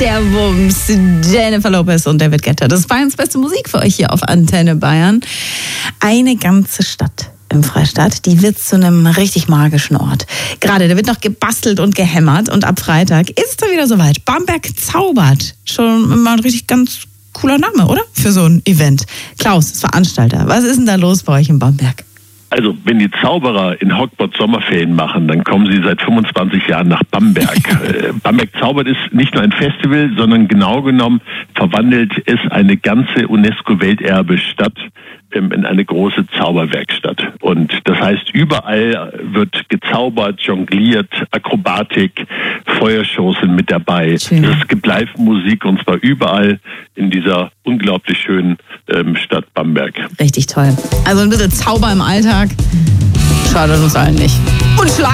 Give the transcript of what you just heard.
der Wumms, Jennifer Lopez und David Guetta. Das ist Bayerns beste Musik für euch hier auf Antenne Bayern. Eine ganze Stadt im Freistaat, die wird zu einem richtig magischen Ort. Gerade, da wird noch gebastelt und gehämmert und ab Freitag ist es wieder soweit. Bamberg zaubert. Schon mal ein richtig ganz cooler Name, oder? Für so ein Event. Klaus ist Veranstalter. Was ist denn da los bei euch in Bamberg? Also, wenn die Zauberer in Hogwarts Sommerferien machen, dann kommen sie seit 25 Jahren nach Bamberg. Bamberg zaubert ist nicht nur ein Festival, sondern genau genommen verwandelt es eine ganze UNESCO-Welterbe-Stadt in eine große Zauberwerkstatt. Und das heißt, überall wird gezaubert, jongliert, Akrobatik, Feuershows sind mit dabei. Schön. Es gibt Live-Musik und zwar überall in dieser unglaublich schönen Stadt Bamberg. Richtig toll. Also ein bisschen Zauber im Alltag schadet uns allen nicht. Und